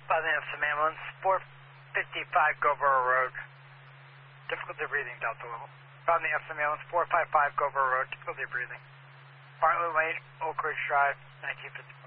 Boston some ambulance, 455 Gilbert Road. Difficulty breathing, Delta level. Boston some ambulance, 455 Gilbert Road, difficulty breathing. Bartlett Lane, Oak Ridge Drive, 1954.